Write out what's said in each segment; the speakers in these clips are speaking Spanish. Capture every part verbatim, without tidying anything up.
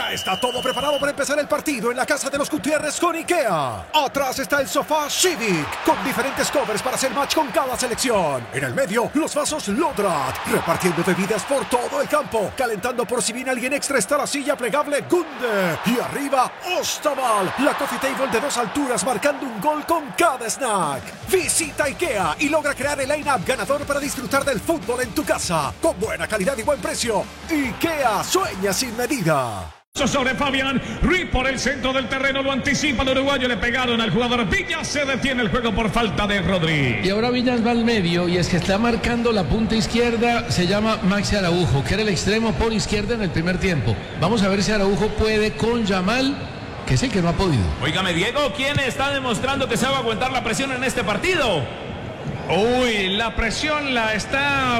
Ya está todo preparado para empezar el partido en la casa de los Gutiérrez con IKEA. Atrás está el sofá Civic, con diferentes covers para hacer match con cada selección. En el medio, los vasos Lodrat, repartiendo bebidas por todo el campo. Calentando por si viene alguien extra está la silla plegable Gunde. Y arriba, Ostaval, la coffee table de dos alturas marcando un gol con cada snack. Visita IKEA y logra crear el line-up ganador para disfrutar del fútbol en tu casa. Con buena calidad y buen precio. IKEA, sueña sin medida. Sobre Fabián Ruiz por el centro del terreno, lo anticipa el uruguayo, le pegaron al jugador Villas, se detiene el juego por falta de Rodri. Y ahora Villas va al medio y es que está marcando la punta izquierda, se llama Maxi Araujo, que era el extremo por izquierda en el primer tiempo. Vamos a ver si Araujo puede con Yamal, que es el que no ha podido. Óigame, Diego, ¿quién está demostrando que sabe aguantar la presión en este partido? Uy, la presión la está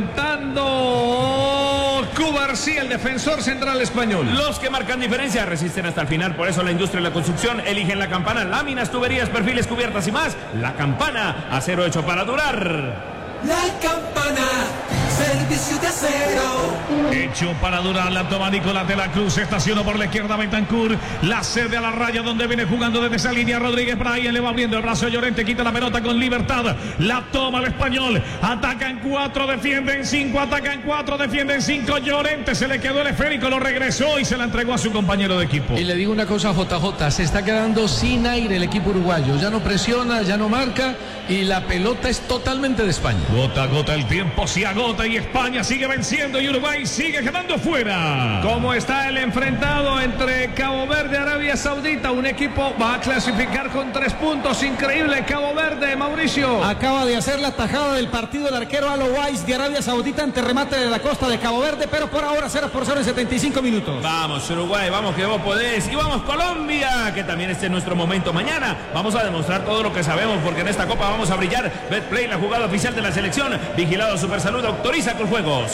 aguantando Cubarsí, el defensor central español. Los que marcan diferencia resisten hasta el final, por eso la industria y la construcción eligen la Campana, láminas, tuberías, perfiles, cubiertas y más. La Campana, acero hecho para durar. La Campana, servicio de acero. Hecho para durar, la toma Nicolás de la Cruz, estacionó por la izquierda Bentancur, la cede a la raya donde viene jugando desde esa línea Rodríguez Bryan, le va abriendo el brazo a Llorente, quita la pelota con libertad, la toma el español, atacan cuatro, defienden cinco, atacan cuatro, defienden cinco, Llorente se le quedó el esférico, lo regresó y se la entregó a su compañero de equipo. Y le digo una cosa a J J, se está quedando sin aire el equipo uruguayo, ya no presiona, ya no marca y la pelota es totalmente de España. Gota a gota el tiempo se agota y España sigue venciendo y Uruguay sigue quedando fuera. ¿Cómo está el enfrentado entre Cabo Verde y Arabia Saudita? Un equipo va a clasificar con tres puntos. Increíble Cabo Verde, Mauricio. Acaba de hacer la tajada del partido el arquero Alo Weiss de Arabia Saudita ante remate de la costa de Cabo Verde, pero por ahora cero por cero en setenta y cinco minutos. Vamos Uruguay, vamos que vos podés. Y vamos Colombia, que también este es nuestro momento mañana. Vamos a demostrar todo lo que sabemos porque en esta copa vamos a brillar. Betplay, la jugada oficial de la selección. Vigilado Supersalud, autoriza con juegos.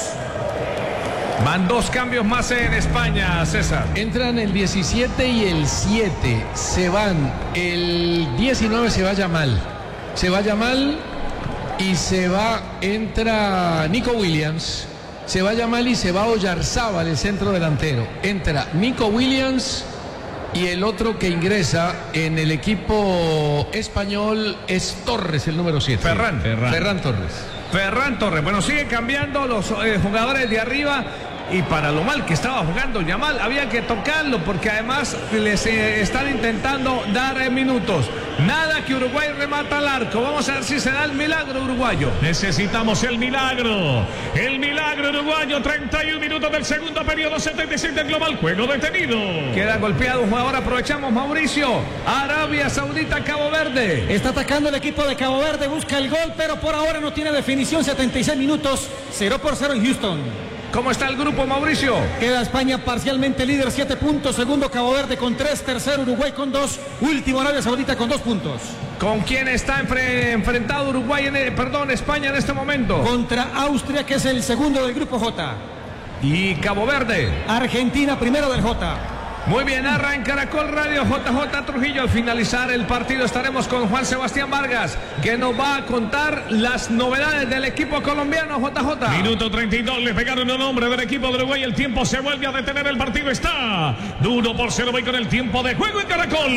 Van dos cambios más en España, César. Entran el diecisiete y el siete. Se van. El diecinueve se va Yamal. Se va Yamal y se va. Entra Nico Williams. Se va Yamal y se va Oyarzábal, el centro delantero. Entra Nico Williams y el otro que ingresa en el equipo español es Torres, el número siete. Ferran. Ferran, Ferran Torres. Ferran Torres. Bueno, sigue cambiando los eh, jugadores de arriba. Y para lo mal que estaba jugando Yamal, había que tocarlo porque además les eh, están intentando dar eh, minutos. Nada que Uruguay remata al arco. Vamos a ver si se da el milagro uruguayo. Necesitamos el milagro. El milagro uruguayo. treinta y un minutos del segundo periodo, setenta y siete global. Juego detenido. Queda golpeado un jugador. Aprovechamos, Mauricio. Arabia Saudita, Cabo Verde. Está atacando el equipo de Cabo Verde. Busca el gol, pero por ahora no tiene definición. setenta y seis minutos. cero por cero en Houston. ¿Cómo está el grupo, Mauricio? Queda España parcialmente líder, siete puntos. Segundo Cabo Verde con tres. Tercero Uruguay con dos. Último Arabia Saudita con dos puntos. ¿Con quién está enfre enfrentado Uruguay, en el, perdón, España en este momento? Contra Austria, que es el segundo del grupo J. Y Cabo Verde. Argentina, primero del J. Muy bien, arranca Caracol Radio, J J Trujillo. Al finalizar el partido estaremos con Juan Sebastián Vargas, que nos va a contar las novedades del equipo colombiano, J J. Minuto treinta y dos, le pegaron el nombre del equipo de Uruguay. El tiempo se vuelve a detener, el partido está uno por cero. Voy con el tiempo de juego en Caracol.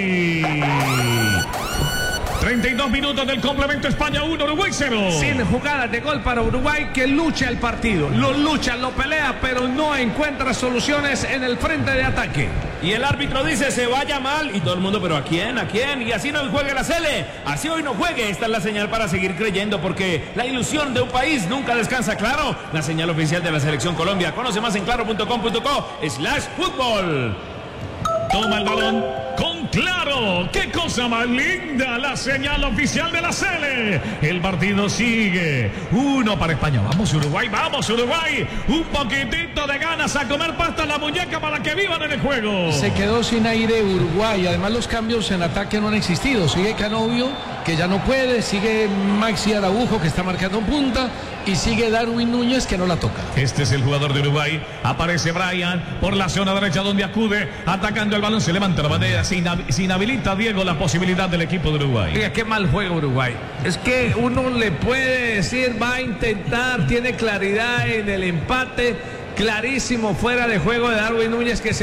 treinta y dos minutos del complemento, España uno, Uruguay cero. Sin jugadas de gol para Uruguay, que lucha el partido. Lo lucha, lo pelea, pero no encuentra soluciones en el frente de ataque. Y el árbitro dice se vaya mal. Y todo el mundo, ¿pero a quién? ¿A quién? Y así no juegue la Sele. Así hoy no juegue. Esta es la señal para seguir creyendo, porque la ilusión de un país nunca descansa. Claro, la señal oficial de la Selección Colombia. Conoce más en claro punto com punto co slash fútbol. Toma el balón con Claro. ¡Qué cosa más linda! La señal oficial de la Sele. El partido sigue. Uno para España. Vamos Uruguay, vamos Uruguay. Un poquitito de ganas a comer pasta en la muñeca para que vivan en el juego. Se quedó sin aire Uruguay. Además los cambios en ataque no han existido. Sigue Canovio, que ya no puede. Sigue Maxi Araujo, que está marcando punta. Y sigue Darwin Núñez, que no la toca. Este es el jugador de Uruguay. Aparece Bryan por la zona derecha donde acude. Atacando el balón, se levanta la bandera. Se, inhab se inhabilita, Diego, la posibilidad del equipo de Uruguay. Mira, qué mal juega Uruguay. Es que uno le puede decir, va a intentar, tiene claridad en el empate. Clarísimo fuera de juego de Darwin Núñez, que se